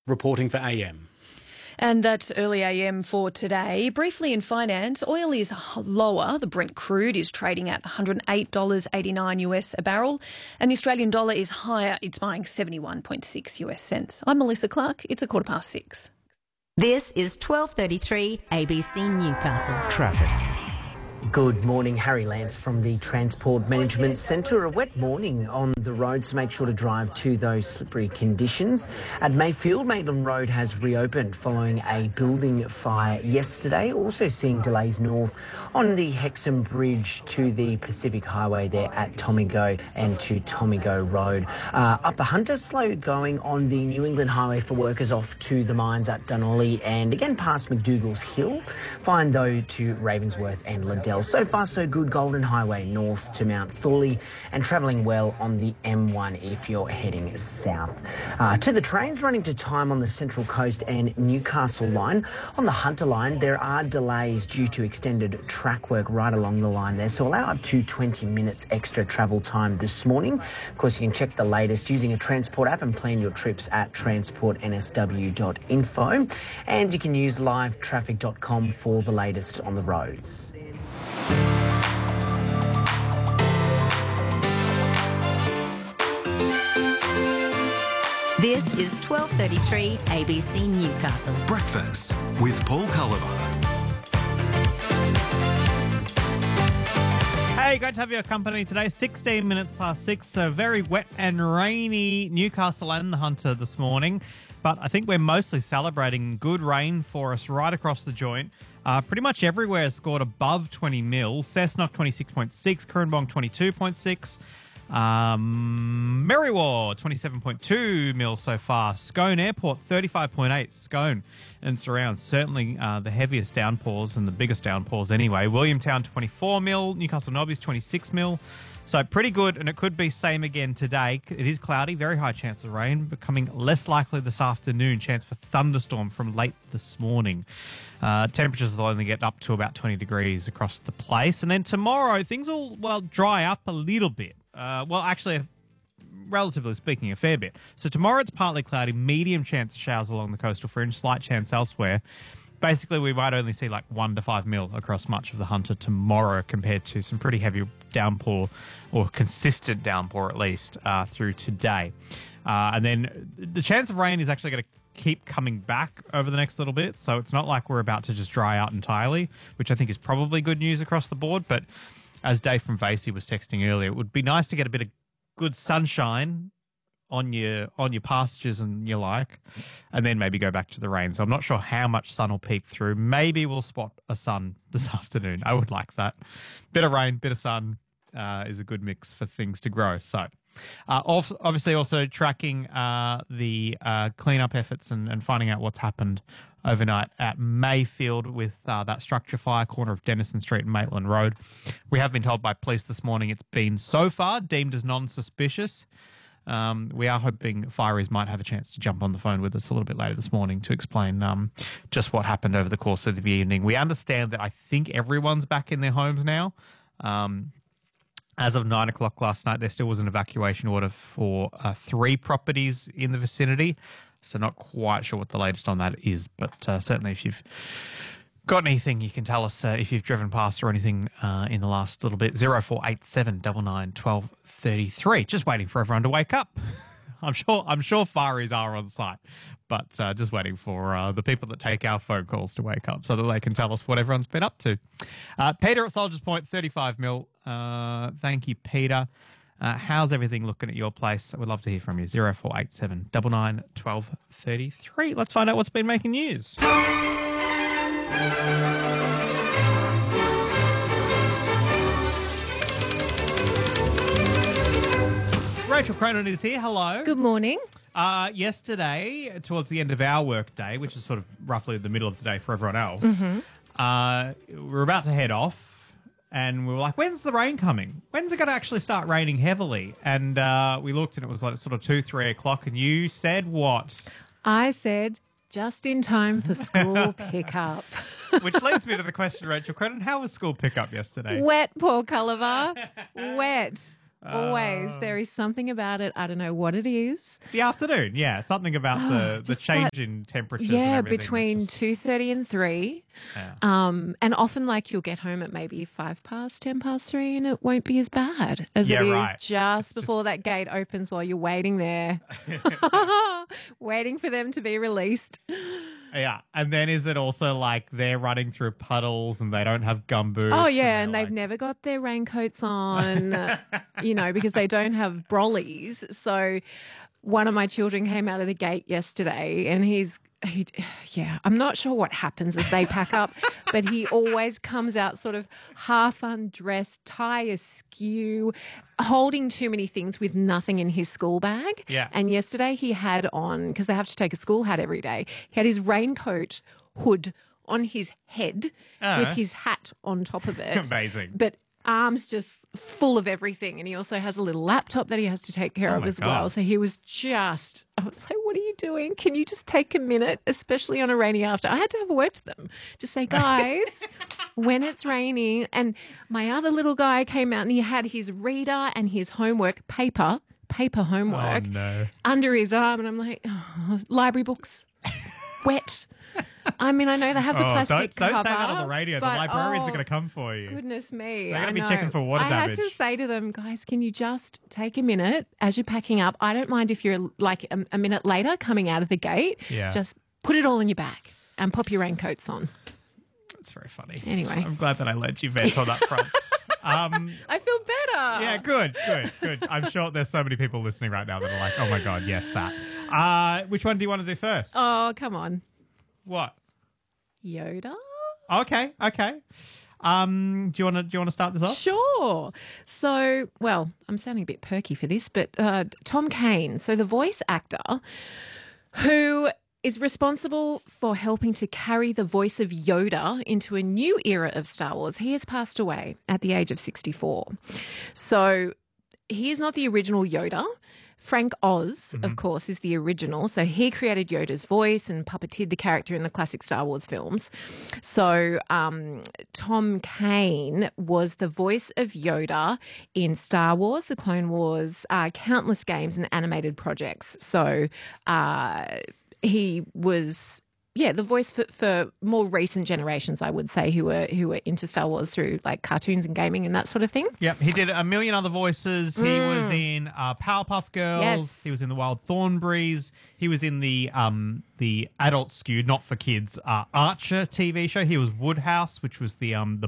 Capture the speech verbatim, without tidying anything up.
reporting for A M. And that's early A M for today. Briefly in finance, oil is lower. The Brent crude is trading at one hundred eight dollars eighty-nine U S a barrel, and the Australian dollar is higher. It's buying seventy-one point six U S cents. I'm Melissa Clark. It's a quarter past six. This is twelve thirty-three A B C Newcastle. Traffic. Good morning, Harry Lance from the Transport Management Centre. A wet morning on the roads, so make sure to drive to those slippery conditions. At Mayfield, Maitland Road has reopened following a building fire yesterday. Also seeing delays north on the Hexham Bridge to the Pacific Highway there at Tomigo and to Tomigo Road. Uh, Upper Hunter, slow going on the New England Highway for workers off to the mines at Dunolly and again past McDougall's Hill. Fine though to Ravensworth and Liddell. So far so good. Golden Highway north to Mount Thorley and travelling well on the M one if you're heading south. Uh, to the trains running to time on the Central Coast and Newcastle line. On the Hunter line there are delays due to extended track work right along the line there, so allow up to twenty minutes extra travel time this morning. Of course you can check the latest using a Transport app and plan your trips at transport n s w dot info, and you can use live traffic dot com for the latest on the roads. This is twelve thirty-three A B C Newcastle. Breakfast with Paul Culliver. Hey, great to have your company today. sixteen minutes past six, so very wet and rainy Newcastle and the Hunter this morning. But I think we're mostly celebrating good rain for us right across the joint. Uh, pretty much everywhere has scored above twenty mil. Cessnock twenty-six point six, Cooranbong twenty-two point six. Um, Merriwa, twenty-seven point two mil so far. Scone Airport, thirty-five point eight. Scone and surrounds, certainly uh, the heaviest downpours and the biggest downpours anyway. Williamtown, twenty-four mil. Newcastle Nobbies, twenty-six mil. So pretty good, and it could be same again today. It is cloudy, very high chance of rain, becoming less likely this afternoon. Chance for thunderstorm from late this morning. Uh, temperatures will only get up to about twenty degrees across the place. And then tomorrow, things will, well, dry up a little bit. Uh, well, actually, relatively speaking, a fair bit. So tomorrow it's partly cloudy, medium chance of showers along the coastal fringe, slight chance elsewhere. Basically, we might only see like one to five mil across much of the Hunter tomorrow compared to some pretty heavy downpour, or consistent downpour at least, uh, through today. Uh, and then the chance of rain is actually going to keep coming back over the next little bit. So it's not like we're about to just dry out entirely, which I think is probably good news across the board. But as Dave from Vasey was texting earlier, it would be nice to get a bit of good sunshine on your on your pastures and your like, and then maybe go back to the rain. So I'm not sure how much sun will peek through. Maybe we'll spot a sun this afternoon. I would like that. Bit of rain, bit of sun uh, is a good mix for things to grow. So uh, obviously also tracking uh, the uh, cleanup efforts and, and finding out what's happened overnight at Mayfield with uh, that structure fire, corner of Denison Street and Maitland Road. We have been told by police this morning it's been so far deemed as non-suspicious. Um, we are hoping fireys might have a chance to jump on the phone with us a little bit later this morning to explain um, just what happened over the course of the evening. We understand that I think everyone's back in their homes now. Um, as of nine o'clock last night, there still was an evacuation order for uh, three properties in the vicinity. So not quite sure what the latest on that is, but uh, certainly if you've got anything, you can tell us uh, if you've driven past or anything uh, in the last little bit. zero four eight seven nine nine one two three three. Just waiting for everyone to wake up. I'm sure I'm sure fireys are on site, but uh, just waiting for uh, the people that take our phone calls to wake up so that they can tell us what everyone's been up to. Uh, Peter at Soldiers Point, thirty-five mil. Uh, thank you, Peter. Uh, how's everything looking at your place? I would love to hear from you. zero four eight seven nine nine one two three three. Let's find out what's been making news. Rachel Cronin is here. Hello. Good morning. Uh, yesterday, towards the end of our work day, which is sort of roughly the middle of the day for everyone else, mm-hmm. uh, we were about to head off. And we were like, when's the rain coming? When's it going to actually start raining heavily? And uh, we looked and it was like sort of two, three o'clock. And you said what? I said, just in time for school pickup. Which leads me to the question, Rachel Cronin, how was school pickup yesterday? Wet, Paul Culliver. Wet. Always. Uh, There is something about it. I don't know what it is. The afternoon, yeah. Something about Oh, the, the just change like- in temperatures and Yeah, everything. between It's just- two thirty and three. Yeah. Um, and often, like, you'll get home at maybe five past, ten past three, and it won't be as bad as Yeah, it is right. just before that gate opens while you're waiting there, waiting for them to be released. Yeah, and then is it also like they're running through puddles and they don't have gumboots? Oh, yeah, and they're they've like- never got their raincoats on, uh, you know, because they don't have brollies. So one of my children came out of the gate yesterday and he's, he, yeah, I'm not sure what happens as they pack up, but he always comes out sort of half undressed, tie askew, holding too many things with nothing in his school bag. Yeah. And yesterday he had on, because they have to take a school hat every day, he had his raincoat hood on his head Oh. with his hat on top of it. Amazing. But arms just full of everything. And he also has a little laptop that he has to take care Oh of my as God. well. So he was just, I was like, what are you doing? Can you just take a minute, especially on a rainy after? I had to have a word to them. Just say, guys, when it's raining. And my other little guy came out and he had his reader and his homework paper, paper homework Oh, no. under his arm. And I'm like, oh, library books, wet. I mean, I know they have the Oh, plastic don't, don't cover. say that on the radio. The but, librarians oh, are going to come for you. Goodness me. They're gonna I be know. checking for water I damage. had to say to them, guys, can you just take a minute as you're packing up? I don't mind if you're like a, a minute later coming out of the gate. Yeah. Just put it all in your bag and pop your raincoats on. That's very funny. Anyway. I'm glad that I let you vent on that front. um, I feel better. yeah, good, good, good. I'm sure there's so many people listening right now that are like, oh my God, yes, that. Uh, which one do you want to do first? Oh, come on. What? Yoda? Okay, okay. Um, do you want to do you want to start this off? Sure. So, well, I'm sounding a bit perky for this, but uh, Tom Kane, so the voice actor who is responsible for helping to carry the voice of Yoda into a new era of Star Wars, he has passed away at the age of sixty-four. So he is not the original Yoda. Frank Oz, of course, is the original. So he created Yoda's voice and puppeteered the character in the classic Star Wars films. So um, Tom Kane was the voice of Yoda in Star Wars, the Clone Wars, uh, countless games and animated projects. So uh, he was... Yeah, the voice for, for more recent generations, I would say, who were who were into Star Wars through like cartoons and gaming and that sort of thing. Yep, he did a million other voices. He was in uh, Powerpuff Girls. Yes. He was in the Wild Thornberrys. He was in the um the adult skewed, not for kids, uh, Archer T V show. He was Woodhouse, which was the um the